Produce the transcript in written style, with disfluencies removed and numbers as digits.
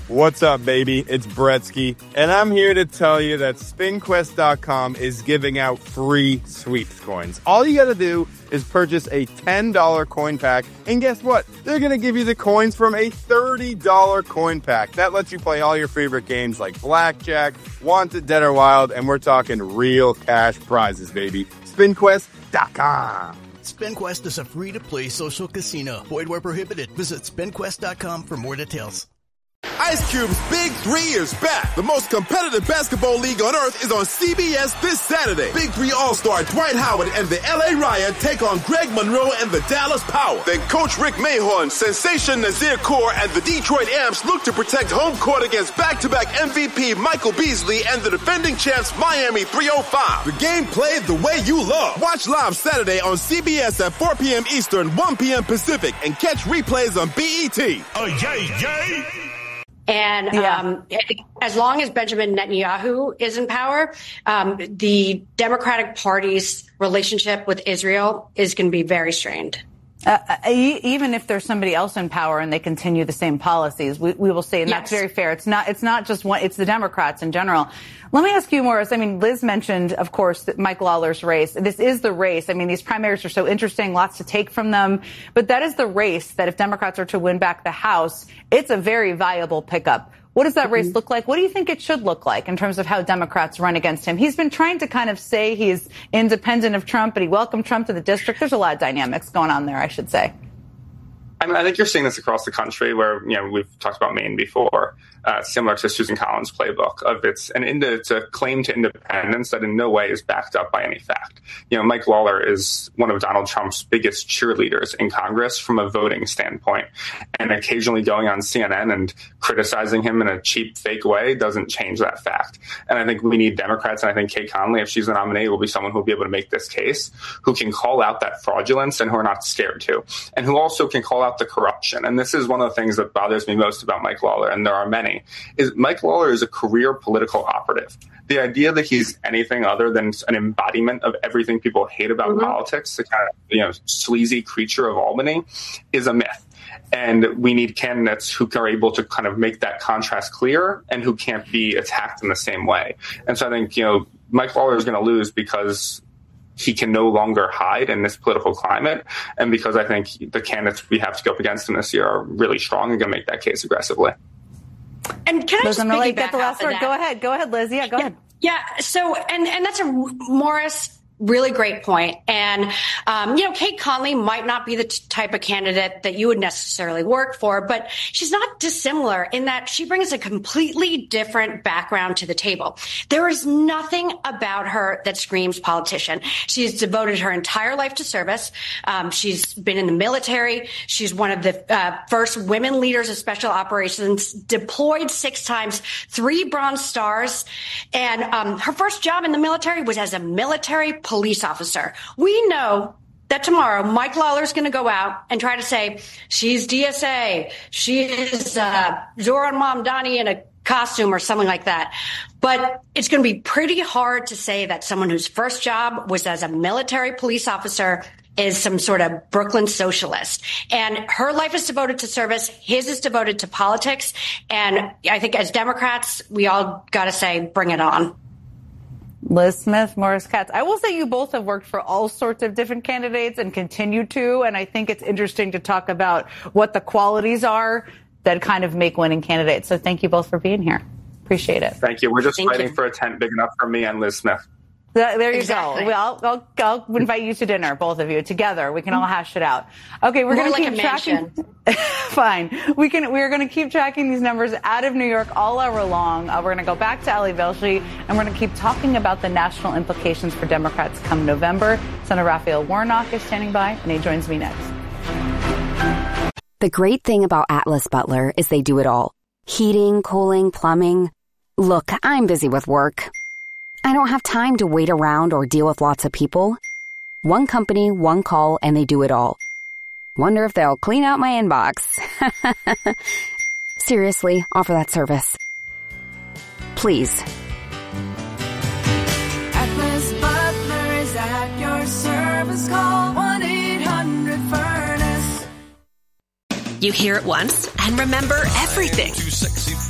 What's up, baby? It's Bretsky, and I'm here to tell you that SpinQuest.com is giving out free sweeps coins. All you gotta do is purchase a $10 coin pack, and guess what? They're gonna give you the coins from a $30 coin pack. That lets you play all your favorite games like Blackjack, Wanted, Dead or Wild, and we're talking real cash prizes, baby. SpinQuest.com. SpinQuest is a free-to-play social casino. Void where prohibited. Visit SpinQuest.com for more details. Ice Cube's Big 3 is back. The most competitive basketball league on earth is on CBS this Saturday. Big 3 All-Star Dwight Howard and the LA Riot take on Greg Monroe and the Dallas Power. Then Coach Rick Mahorn, Sensation Nazir Kaur, and the Detroit Amps look to protect home court against back-to-back MVP Michael Beasley and the defending champs Miami 305. The game played the way you love. Watch live Saturday on CBS at 4 p.m. Eastern, 1 p.m. Pacific, and catch replays on BET. Oh, yay, yay! And as long as Benjamin Netanyahu is in power, the Democratic Party's relationship with Israel is going to be very strained. Even if there's somebody else in power and they continue the same policies, we will say, and that's very fair. It's not just one, it's the Democrats in general. Let me ask you, Morris. I mean, Liz mentioned, of course, that Mike Lawler's race. This is the race. I mean, these primaries are so interesting, lots to take from them. But that is the race that if Democrats are to win back the House, it's a very viable pickup. What does that race look like? What do you think it should look like in terms of how Democrats run against him? He's been trying to kind of say he's independent of Trump, but he welcomed Trump to the district. There's a lot of dynamics going on there, I should say. I mean, I think you're seeing this across the country where, we've talked about Maine before, similar to Susan Collins' playbook of it's a claim to independence that in no way is backed up by any fact. Mike Lawler is one of Donald Trump's biggest cheerleaders in Congress from a voting standpoint, and occasionally going on CNN and criticizing him in a cheap, fake way doesn't change that fact. And I think we need Democrats, and I think Kay Conley, if she's the nominee, will be someone who will be able to make this case, who can call out that fraudulence and who are not scared to, and who also can call out the corruption. And this is one of the things that bothers me most about Mike Lawler, and there are many, is Mike Lawler is a career political operative. The idea that he's anything other than an embodiment of everything people hate about politics, the kind of sleazy creature of Albany, is a myth. And we need candidates who are able to kind of make that contrast clear and who can't be attacked in the same way. And so I think, Mike Lawler is going to lose because he can no longer hide in this political climate, and because I think the candidates we have to go up against him this year are really strong and going to make that case aggressively. And can I just get the last word? Go ahead, Liz. Yeah, go ahead. Yeah. So, and that's a Morris. Really great point. And, Kate Conley might not be the type of candidate that you would necessarily work for, but she's not dissimilar in that she brings a completely different background to the table. There is nothing about her that screams politician. She's devoted her entire life to service. She's been in the military. She's one of the first women leaders of special operations, deployed 6 times, 3 Bronze Stars. And her first job in the military was as a military police officer. We know that tomorrow Mike Lawler's going to go out and try to say she's DSA, she is Zoran Mamdani in a costume or something like that. But it's going to be pretty hard to say that someone whose first job was as a military police officer is some sort of Brooklyn socialist. And her life is devoted to service. His is devoted to politics. And I think as Democrats, we all got to say, bring it on. Liz Smith, Morris Katz. I will say you both have worked for all sorts of different candidates and continue to. And I think it's interesting to talk about what the qualities are that kind of make winning candidates. So thank you both for being here. Appreciate it. Thank you. We're just fighting for a tent big enough for me and Liz Smith. There you go. I'll invite you to dinner, both of you, together. We can all hash it out. Okay, we're going to keep tracking. Fine. We're going to keep tracking these numbers out of New York all hour long. We're going to go back to Ali Velshi, and we're going to keep talking about the national implications for Democrats come November. Senator Raphael Warnock is standing by, and he joins me next. The great thing about Atlas Butler is they do it all. Heating, cooling, plumbing. Look, I'm busy with work. I don't have time to wait around or deal with lots of people. One company, one call, and they do it all. Wonder if they'll clean out my inbox. Seriously, offer that service. Please. Atlas Butler is at your service. Call 1-800-FURNACE. You hear it once and remember everything.